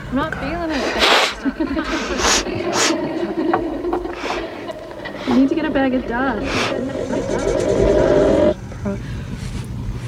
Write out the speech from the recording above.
I'm not feeling it. You need to get a bag of dust.